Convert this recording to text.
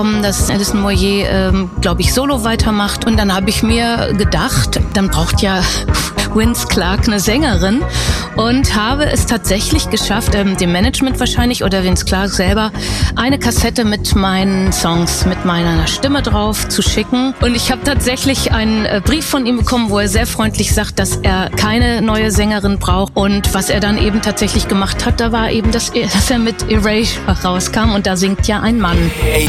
dass Alison Moyet, glaube ich, solo weitermacht. Und dann habe ich mir gedacht, dann braucht ja Vince Clarke eine Sängerin und habe es tatsächlich geschafft, dem Management wahrscheinlich oder Vince Clarke selber eine Kassette mit meinen Songs, mit meiner Stimme drauf zu schicken. Und ich habe tatsächlich einen Brief von ihm bekommen, wo er sehr freundlich sagt, dass er keine neue Sängerin braucht. Und was er dann eben tatsächlich gemacht hat, da war eben, dass er mit Erasure rauskam und da singt ja ein Mann. Hey